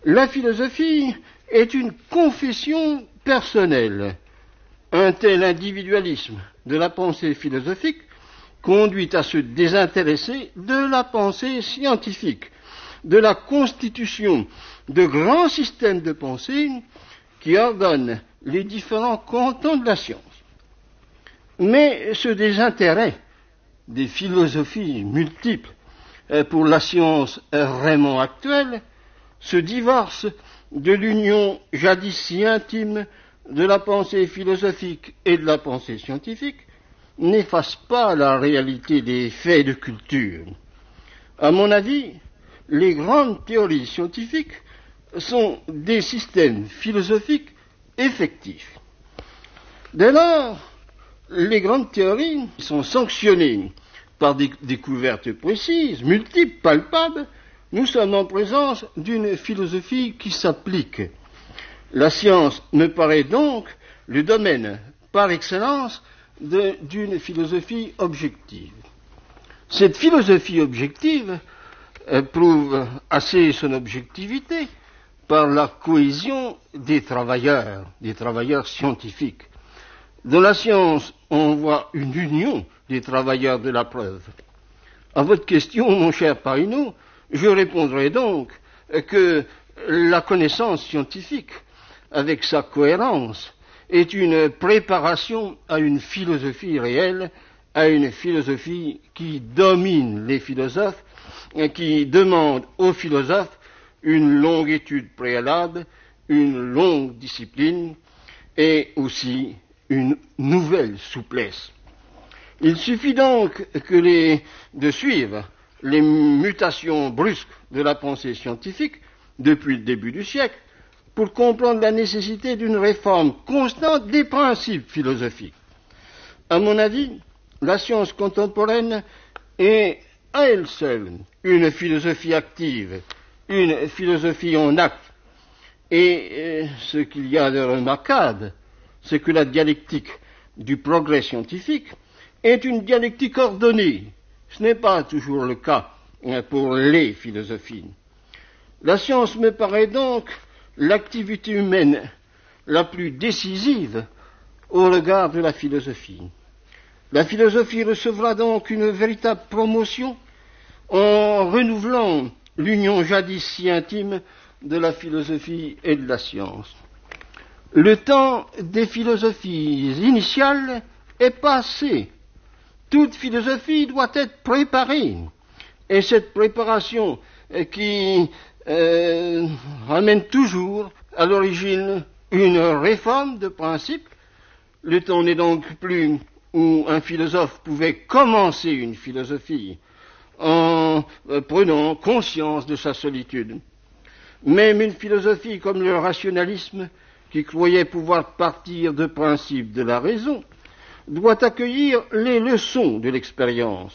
La philosophie est une confession personnelle. Un tel individualisme de la pensée philosophique conduit à se désintéresser de la pensée scientifique, de la constitution de grands systèmes de pensée qui ordonnent les différents cantons de la science. Mais ce désintérêt des philosophies multiples pour la science vraiment actuelle se divorce de l'union jadis si intime de la pensée philosophique et de la pensée scientifique, n'efface pas la réalité des faits de culture. À mon avis, les grandes théories scientifiques sont des systèmes philosophiques effectifs. Dès lors, les grandes théories sont sanctionnées par des découvertes précises, multiples, palpables. Nous sommes en présence d'une philosophie qui s'applique. La science me paraît donc le domaine par excellence d'une philosophie objective. Cette philosophie objective prouve assez son objectivité par la cohésion des travailleurs scientifiques. Dans la science, on voit une union des travailleurs de la preuve. À votre question, mon cher Paino, je répondrai donc que la connaissance scientifique, avec sa cohérence, est une préparation à une philosophie réelle, à une philosophie qui domine les philosophes, et qui demande aux philosophes une longue étude préalable, une longue discipline et aussi une nouvelle souplesse. Il suffit donc de suivre les mutations brusques de la pensée scientifique depuis le début du siècle pour comprendre la nécessité d'une réforme constante des principes philosophiques. À mon avis, la science contemporaine est à elle seule une philosophie active, une philosophie en acte. Et ce qu'il y a de remarquable, c'est que la dialectique du progrès scientifique est une dialectique ordonnée. Ce n'est pas toujours le cas pour les philosophies. La science me paraît donc l'activité humaine la plus décisive au regard de la philosophie. La philosophie recevra donc une véritable promotion en renouvelant l'union jadis si intime de la philosophie et de la science. Le temps des philosophies initiales est passé. Toute philosophie doit être préparée. Et cette préparation qui ramène toujours à l'origine une réforme de principe. Le temps n'est donc plus où un philosophe pouvait commencer une philosophie en prenant conscience de sa solitude. Même une philosophie comme le rationalisme, qui croyait pouvoir partir de principes de la raison, doit accueillir les leçons de l'expérience.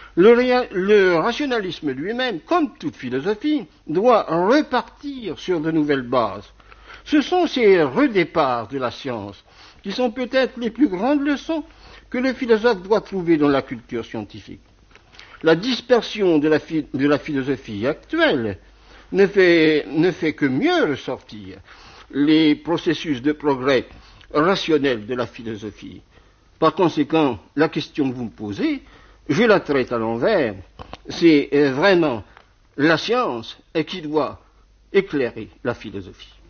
Le rationalisme lui-même, comme toute philosophie, doit repartir sur de nouvelles bases. Ce sont ces redéparts de la science qui sont peut-être les plus grandes leçons que le philosophe doit trouver dans la culture scientifique. La dispersion de la philosophie actuelle ne fait que mieux ressortir les processus de progrès rationnel de la philosophie. Par conséquent, la question que vous me posez, je la traite à l'envers. C'est vraiment la science qui doit éclairer la philosophie.